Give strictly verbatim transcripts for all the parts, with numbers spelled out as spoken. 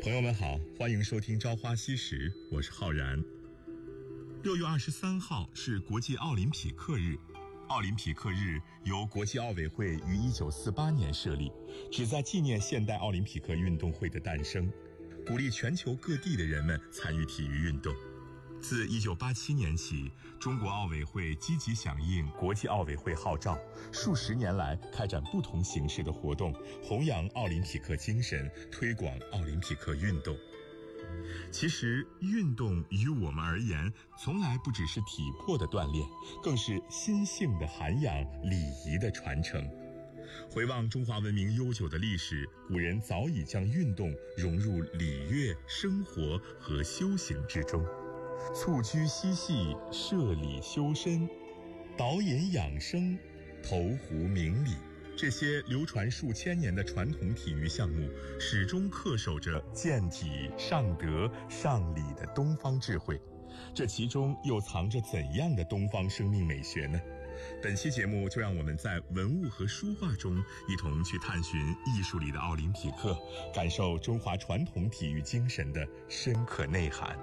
朋友们好，欢迎收听《朝花夕拾》，我是浩然。六月二十三号是国际奥林匹克日。奥林匹克日由国际奥委会于一九四八年设立，旨在纪念现代奥林匹克运动会的诞生，鼓励全球各地的人们参与体育运动。自一九八七年起，中国奥委会积极响应国际奥委会号召，数十年来开展不同形式的活动，弘扬奥林匹克精神，推广奥林匹克运动。其实，运动于我们而言，从来不只是体魄的锻炼，更是心性的涵养、礼仪的传承。回望中华文明悠久的历史，古人早已将运动融入礼乐、生活和修行之中。蹴鞠嬉戏，射礼修身，导引养生，投壶明理，这些流传数千年的传统体育项目，始终恪守着健体、尚德、尚礼的东方智慧。这其中又藏着怎样的东方生命美学呢？本期节目就让我们在文物和书画中一同去探寻艺术里的奥林匹克，感受中华传统体育精神的深刻内涵。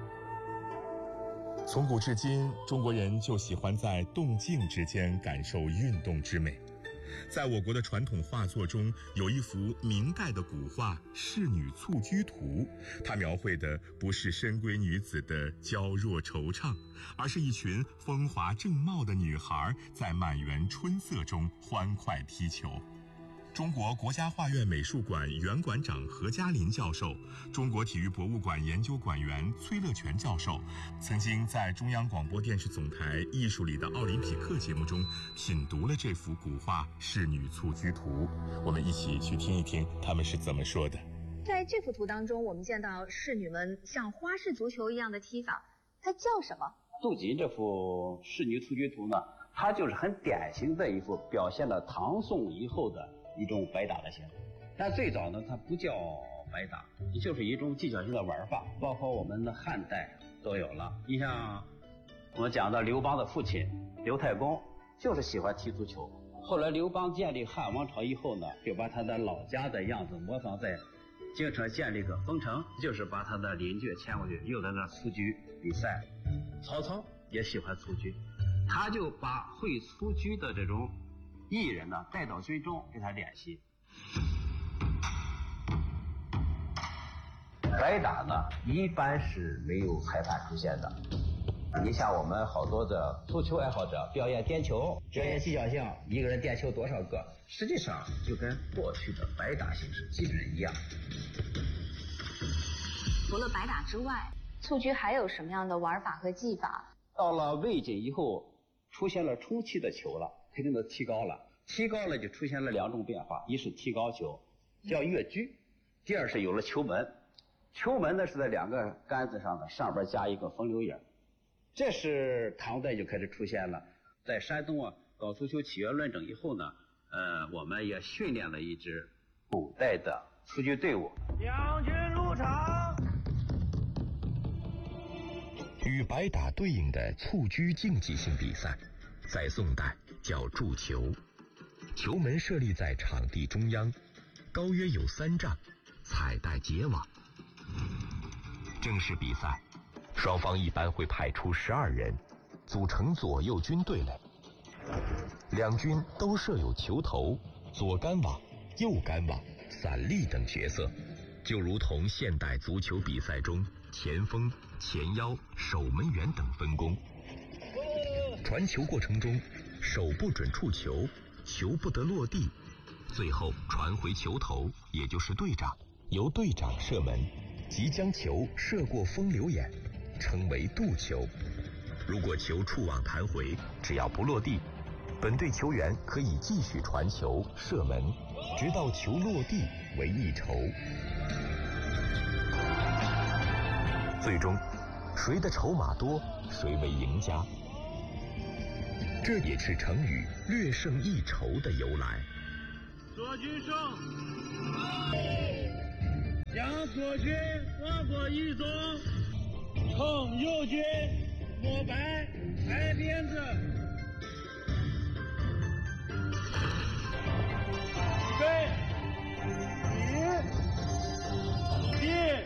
从古至今，中国人就喜欢在动静之间感受运动之美。在我国的传统画作中，有一幅明代的古画《仕女蹴鞠图》，它描绘的不是深闺女子的娇弱惆怅，而是一群风华正茂的女孩在满园春色中欢快踢球。中国国家画院美术馆原馆长何嘉林教授，中国体育博物馆研究馆员崔乐全教授，曾经在中央广播电视总台《艺术里的奥林匹克》节目中品读了这幅古画《仕女蹴鞠图》。我们一起去听一听他们是怎么说的。 在这幅图当中，我们见到仕女们像花式足球一样的踢法，它叫什么？ 杜锦这幅《仕女蹴鞠图》呢，它就是很典型的一幅表现了唐宋以后的一种白打的形式。但最早呢，它不叫白打，就是一种技巧性的玩法，包括我们的汉代都有了。你像我们讲的刘邦的父亲刘太公，就是喜欢踢足球。后来刘邦建立汉王朝以后呢，就把他的老家的样子模仿在京城，建立个封城，就是把他的邻居迁过去，又在那蹴鞠比赛。曹操也喜欢蹴鞠，他就把会蹴鞠的这种艺人呢带到军中给他练习。白打呢一般是没有裁判出现的。你像我们好多的足球爱好者表演点球，表演技巧性，一个人点球多少个，实际上就跟过去的白打形式基本一样。 除了白打之外，蹴鞠还有什么样的玩法和技法？ 到了魏晋以后，出现了充气的球了，肯定都提高了。提高了就出现了两种变化，一是提高球，叫越鞠；第二是有了球门。球门呢是在两个杆子上的，上边加一个风流眼。这是唐代就开始出现了。在山东啊搞足球起源论证以后呢，呃，我们也训练了一支古代的蹴鞠队伍。 两军入场。 与白打对应的蹴鞠竞技性比赛，在宋代叫筑球，球门设立在场地中央，高约有三丈，彩带结网。正式比赛，双方一般会派出十二人，组成左右军对垒。两军都设有球头、左杆网、右杆网、散立等角色，就如同现代足球比赛中前锋、前腰、守门员等分工。传球过程中，手不准触球，球不得落地，最后传回球头，也就是队长，由队长射门，即将球射过风流眼，称为渡球。如果球触网弹回，只要不落地，本队球员可以继续传球射门，直到球落地为一筹。最终谁的筹码多，谁为赢家。这也是成语略胜一筹的由来。 左军胜，将左军往左一走，冲右军摸白抬鞭子，备起，立。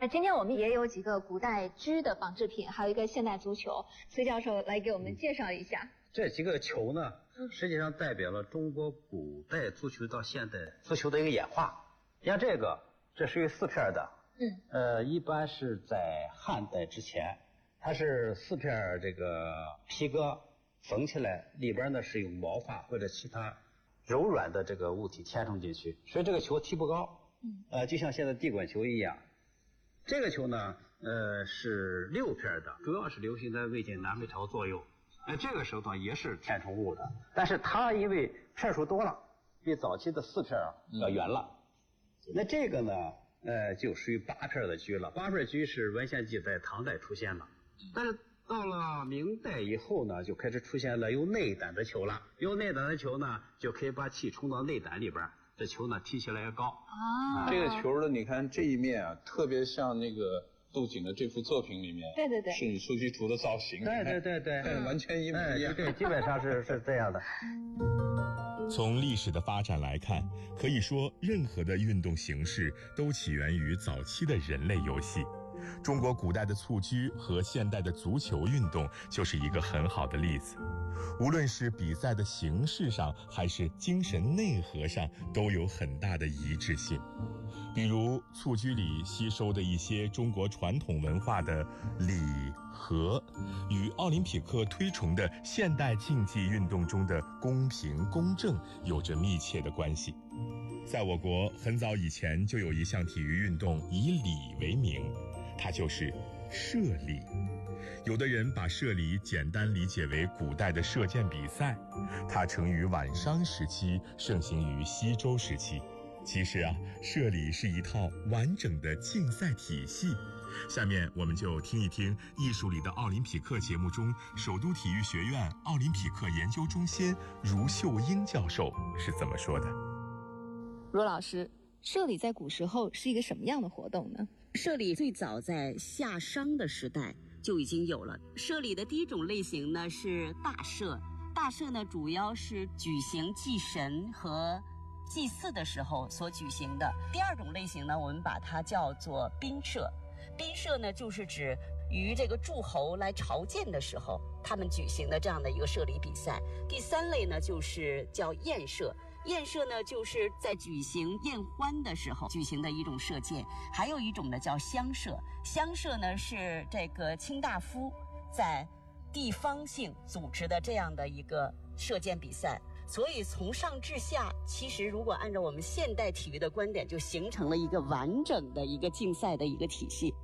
那今天我们也有几个古代车的仿制品，还有一个现代足球，崔教授来给我们介绍一下。 这几个球呢，实际上代表了中国古代足球到现代足球的一个演化。像这个，这属于四片的， 嗯， 呃，一般是在汉代之前，它是四片这个皮革缝起来，里边呢是用毛发或者其他柔软的这个物体填充进去，所以这个球踢不高， 嗯， 呃，就像现在地滚球一样。这个球呢，呃，是六片的，主要是流行在魏晋南北朝左右。哎，这个时候呢也是填充物的，但是它因为片数多了，比早期的四片要圆了。嗯、那这个呢，呃，就属于八片的车了。八片车是文献记载唐代出现了，但是到了明代以后呢，就开始出现了有内胆的球了。有内胆的球呢，就可以把气冲到内胆里边。这球呢踢起来也高啊！ 这个球的，你看这一面啊，特别像那个杜景的这幅作品里面， 对对对， 仕女蹴鞠图的造型， 对对对对， 嗯、完全一模一样。 对，基本上是是这样的。 从历史的发展来看，可以说任何的运动形式都起源于早期的人类游戏。中国古代的蹴鞠和现代的足球运动就是一个很好的例子。无论是比赛的形式上，还是精神内核上，都有很大的一致性。比如蹴鞠里吸收的一些中国传统文化的礼和，与奥林匹克推崇的现代竞技运动中的公平公正有着密切的关系。在我国很早以前就有一项体育运动以礼为名，它就是射礼。有的人把射礼简单理解为古代的射箭比赛，它成于晚商时期，盛行于西周时期。其实啊，射礼是一套完整的竞赛体系。下面我们就听一听艺术里的奥林匹克节目中，首都体育学院奥林匹克研究中心茹秀英教授是怎么说的。 茹老师，射礼在古时候是一个什么样的活动呢？ 射礼最早在夏商的时代就已经有了。射礼的第一种类型呢是大射，大射呢主要是举行祭神和祭祀的时候所举行的。第二种类型呢，我们把它叫做宾射。宾射呢，就是指于这个诸侯来朝见的时候，他们举行的这样的一个射礼比赛。第三类呢，就是叫宴射。宴射呢，就是在举行宴欢的时候举行的一种射箭。还有一种呢叫乡射，乡射呢是这个卿大夫在地方性组织的这样的一个射箭比赛。所以从上至下，其实如果按照我们现代体育的观点，就形成了一个完整的一个竞赛的一个体系。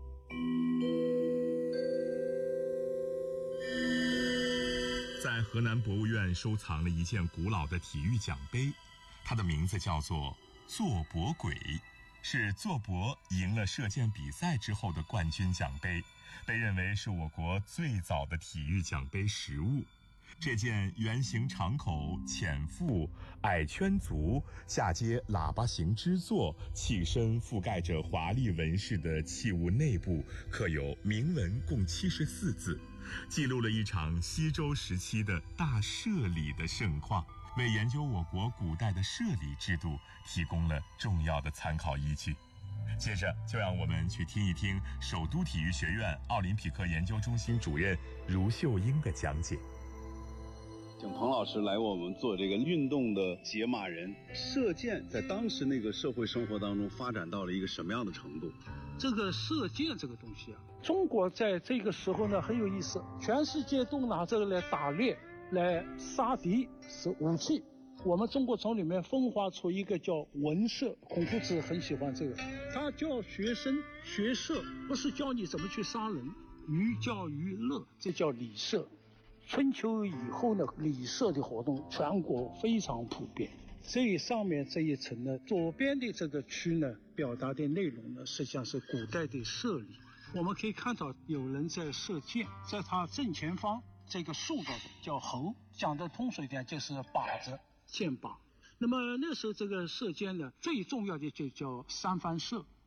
在河南博物院收藏了一件古老的体育奖杯，它的名字叫做坐伯簋，是坐伯赢了射箭比赛之后的冠军奖杯，被认为是我国最早的体育奖杯实物。这件圆形敞口、浅腹、矮圈足、下接喇叭形支座、器身覆盖着华丽纹饰的器物内部，刻有铭文共七十四字，记录了一场西周时期的大射礼的盛况，为研究我国古代的射礼制度提供了重要的参考依据。接着就让我们去听一听首都体育学院奥林匹克研究中心主任茹秀英的讲解。 请彭老师来我们做这个运动的解码人。射箭在当时那个社会生活当中发展到了一个什么样的程度？ 这个射箭这个东西啊，中国在这个时候呢很有意思，全世界都拿这个来打猎、来杀敌，是武器。我们中国从里面分化出一个叫文射，孔夫子很喜欢这个，他教学生学射，不是教你怎么去杀人，寓教于乐，这叫礼射。春秋以后呢，礼射的活动全国非常普遍。最上面这一层呢，左边的这个区呢，表达的内容呢，实际上是古代的射礼。我们可以看到有人在射箭，在他正前方这个竖着的叫侯，讲的通俗一点就是靶子、箭靶。那么那时候这个射箭呢，最重要的就叫三番射。